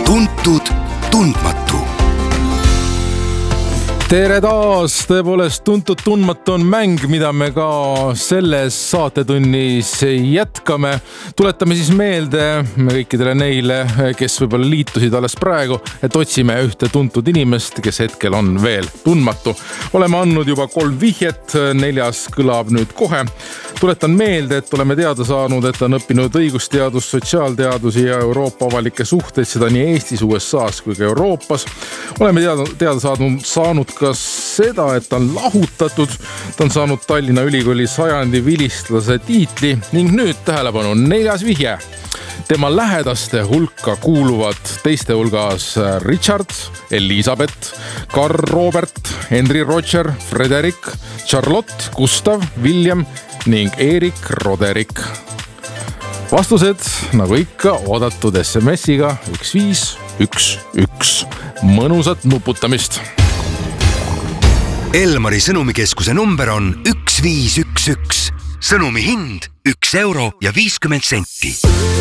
tuntud tundmatu. Tere taas, tõepoolest tuntud tundmatu on mäng, mida me ka selles saatetunnis jätkame. Tuletame siis meelde kõikidele neile, kes võib-olla liitusid alles praegu, et otsime ühte tuntud inimest, kes hetkel on veel tundmatu. Oleme andnud juba 3 vihjet, 4. kõlab nüüd kohe. Tuletan meelde, et oleme teada saanud, et on õppinud õigusteadus, sotsiaalteadusi ja Euroopa avalikke suhteid, seda nii Eestis, USAs kui ka Euroopas. Oleme teada saanud ka seda, et ta on lahutatud. Ta on saanud Tallinna Ülikooli 100. vilistlase tiitli ning nüüd tähelepanu 4. vihje. Tema lähedaste hulka kuuluvad teiste hulgas Richard, Elisabeth, Karl Robert, Henry Roger, Frederik, Charlotte, Gustav, William ning Erik Roderick. Vastused, nagu ikka, oodatud SMS-iga 1511. Mõnusat nuputamist! Elmari sõnumikeskuse number on 1511. Sõnumi hind 1 euro ja 50 senti.